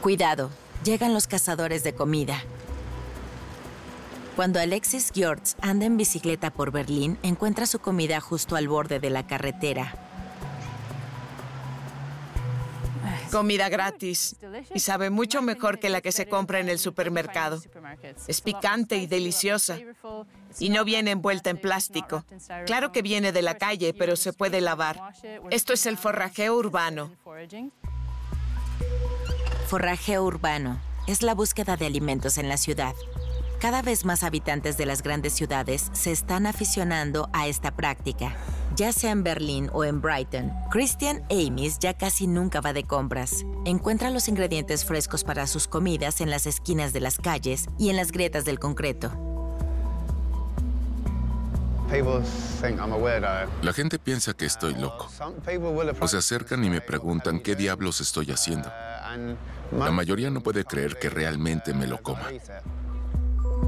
Cuidado, llegan los cazadores de comida. Cuando Alexis Gjörtz anda en bicicleta por Berlín, encuentra su comida justo al borde de la carretera. Comida gratis. Y sabe mucho mejor que la que se compra en el supermercado. Es picante y deliciosa. Y no viene envuelta en plástico. Claro que viene de la calle, pero se puede lavar. Esto es el forrajeo urbano. Forrajeo urbano es la búsqueda de alimentos en la ciudad. Cada vez más habitantes de las grandes ciudades se están aficionando a esta práctica. Ya sea en Berlín o en Brighton, Christian Amis ya casi nunca va de compras. Encuentra los ingredientes frescos para sus comidas en las esquinas de las calles y en las grietas del concreto. La gente piensa que estoy loco. O se acercan y me preguntan qué diablos estoy haciendo. La mayoría no puede creer que realmente me lo coma.